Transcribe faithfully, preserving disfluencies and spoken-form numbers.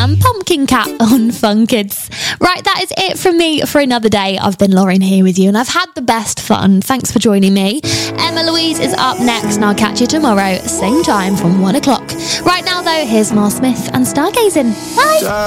and Pumpkin Cat on Fun Kids. Right, that is it from me for another day. I've been Lauren here with you, and I've had the best fun. Thanks for joining me. Emma Louise is up next, and I'll catch you tomorrow, same time from one o'clock. Right now, though, here's Mar Smith and Stargazing. Bye!